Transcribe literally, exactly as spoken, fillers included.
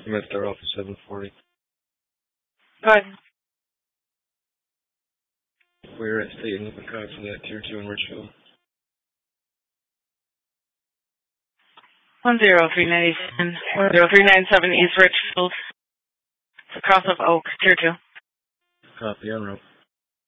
I'm at their office seven forty. Good. We're at State and Wisconsin at Tier two in Richfield. One zero three nine seven one zero three nine seven East Richfield. It's across of Oak, Tier two. Copy, en route.